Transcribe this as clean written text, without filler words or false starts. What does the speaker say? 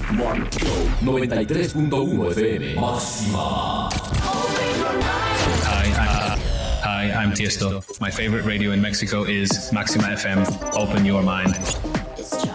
Marco 93.1 FM. Máxima. Hi, I'm Tiesto. My favorite radio in Mexico is Maxima FM. Open your mind.